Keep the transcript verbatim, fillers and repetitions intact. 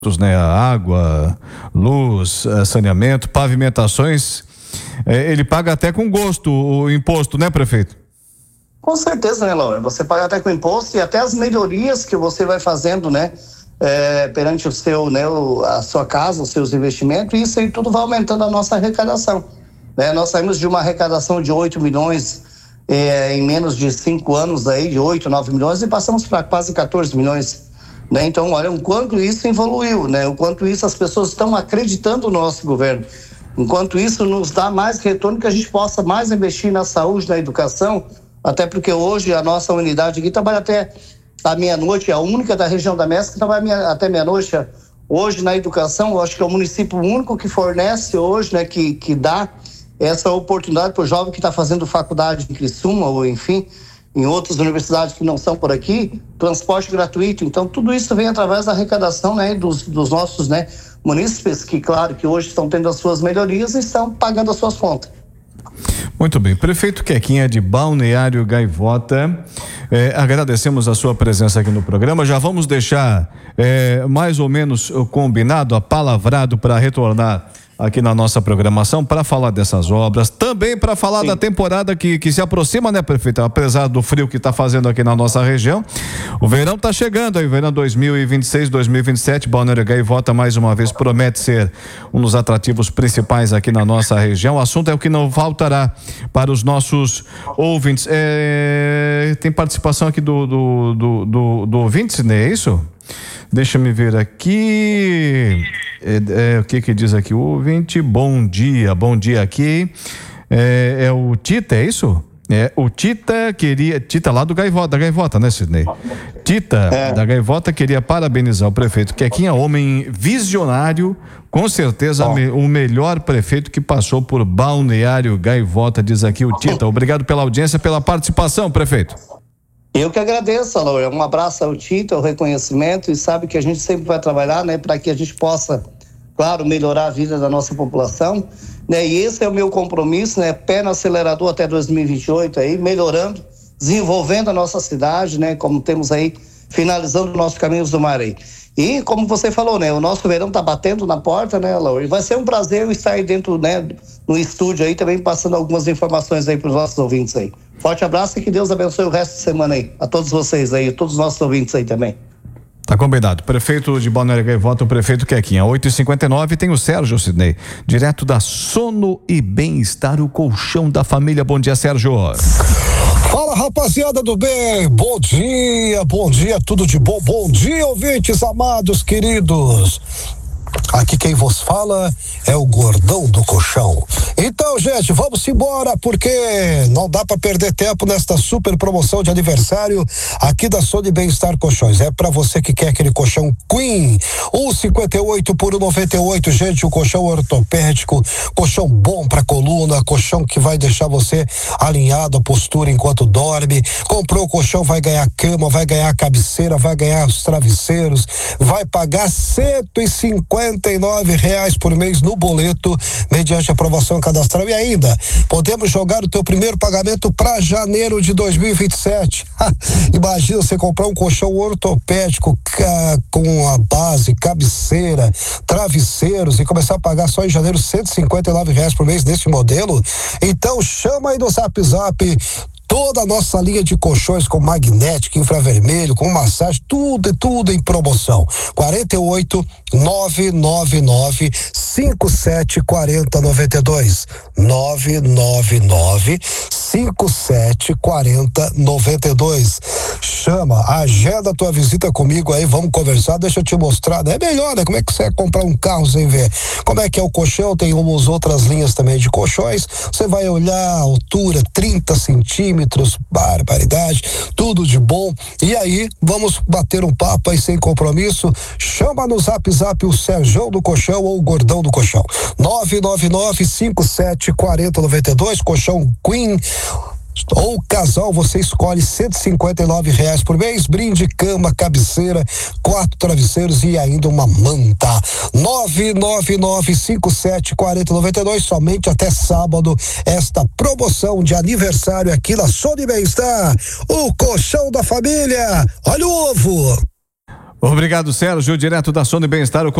né? Água, luz, saneamento, pavimentações, ele paga até com gosto o imposto, né, prefeito? Com certeza, né, Laura? Você paga até com imposto e até as melhorias que você vai fazendo, né, é, perante o seu, né, o, a sua casa, os seus investimentos, e isso aí tudo vai aumentando a nossa arrecadação, né? Nós saímos de uma arrecadação de oito milhões é, em menos de cinco anos aí, de oito, nove milhões, e passamos para quase quatorze milhões. Né? Então, olha, o quanto isso evoluiu, né? O quanto isso as pessoas estão acreditando no nosso governo. Enquanto isso nos dá mais retorno, que a gente possa mais investir na saúde, na educação, até porque hoje a nossa unidade aqui trabalha até a meia-noite, é a única da região da Mesca que trabalha até meia-noite. Hoje na educação, eu acho que é o município único que fornece hoje, né, que, que dá essa oportunidade para o jovem que está fazendo faculdade em Criciúma, ou enfim, em outras universidades que não são por aqui, transporte gratuito. Então, tudo isso vem através da arrecadação, né, dos, dos nossos, né, munícipes, que, claro, que hoje estão tendo as suas melhorias e estão pagando as suas contas. Muito bem. Prefeito Quequinha de Balneário Gaivota, eh, agradecemos a sua presença aqui no programa. Já vamos deixar eh, mais ou menos combinado, apalavrado, para retornar aqui na nossa programação para falar dessas obras, também para falar Sim. da temporada que, que se aproxima, né, prefeito? Apesar do frio que está fazendo aqui na nossa região, o verão está chegando aí, verão dois mil e vinte e seis, dois mil e vinte e sete, Balneário Gaivota mais uma vez promete ser um dos atrativos principais aqui na nossa região. O assunto é o que não faltará para os nossos ouvintes. É, tem participação aqui do, do, do, do, do ouvinte, né? É isso? Deixa me ver aqui. É, é, o que que diz aqui o ouvinte? Bom dia, bom dia aqui. É, é o Tita, é isso? É, o Tita queria. Tita lá do Gaivota, da Gaivota, né, Sidney? Tita é. da Gaivota queria parabenizar o prefeito Quequinha, homem visionário, com certeza oh. me, o melhor prefeito que passou por Balneário Gaivota, diz aqui o Tita. Obrigado pela audiência, pela participação, prefeito. Eu que agradeço, Laura. Um abraço ao Tito, ao reconhecimento, e sabe que a gente sempre vai trabalhar, né, para que a gente possa, claro, melhorar a vida da nossa população, né, e esse é o meu compromisso, né, pé no acelerador até dois mil e vinte e oito aí, melhorando, desenvolvendo a nossa cidade, né, como temos aí, finalizando o nosso Caminhos do Mar aí. E como você falou, né, o nosso verão tá batendo na porta, né, Laura, e vai ser um prazer eu estar aí dentro, né, no estúdio aí, também passando algumas informações aí para os nossos ouvintes aí. Forte abraço e que Deus abençoe o resto de semana aí, a todos vocês aí, todos os nossos ouvintes aí também. Tá combinado. Prefeito de Balneário Gaivota, o prefeito Quequinha. oito e cinquenta e nove, tem o Sérgio, Sidney, direto da Sono e Bem-Estar, o colchão da família. Bom dia, Sérgio. Fala, rapaziada do bem, bom dia, bom dia, tudo de bom, bom dia, ouvintes amados, queridos. Aqui quem vos fala é o gordão do colchão. Então, gente, vamos embora, porque não dá para perder tempo nesta super promoção de aniversário aqui da Sono Bem-Estar Colchões. É para você que quer aquele colchão Queen, um cinquenta e oito por um noventa e oito, gente, o colchão ortopédico, colchão bom para coluna, colchão que vai deixar você alinhado a postura enquanto dorme. Comprou o colchão, vai ganhar cama, vai ganhar cabeceira, vai ganhar os travesseiros, vai pagar cento e cinquenta e nove reais por mês no boleto, mediante aprovação cadastral, e ainda podemos jogar o teu primeiro pagamento para janeiro de dois mil e vinte e sete. Imagina você comprar um colchão ortopédico ca, com a base, cabeceira, travesseiros e começar a pagar só em janeiro cento e cinquenta e nove reais por mês nesse modelo. Então chama aí no Zap Zap toda a nossa linha de colchões com magnético, infravermelho, com massagem, tudo, tudo em promoção. quarenta e oito, nove nove nove, cinco sete quatro zero nove dois. nove nove nove, cinco sete quatro zero nove dois. Chama, agenda a tua visita comigo aí, vamos conversar, deixa eu te mostrar, né? É melhor, né? Como é que você vai comprar um carro sem ver como é que é o colchão? Tem umas outras linhas também de colchões, você vai olhar a altura, trinta centímetros, barbaridade, tudo de bom. E aí, vamos bater um papo aí sem compromisso. Chama no Zap Zap o Sérgio do Colchão ou o Gordão do Colchão. nove nove nove, cinco sete quatro zero nove dois, colchão Queen ou casal, você escolhe cento e cinquenta e nove reais por mês, brinde, cama, cabeceira, quatro travesseiros e ainda uma manta. nove nove nove, cinco sete quatro zero nove dois, somente até sábado, esta promoção de aniversário aqui na Sono Bem-Estar, o colchão da família. Olha o ovo. Obrigado, Sérgio, direto da Sono e Bem-Estar.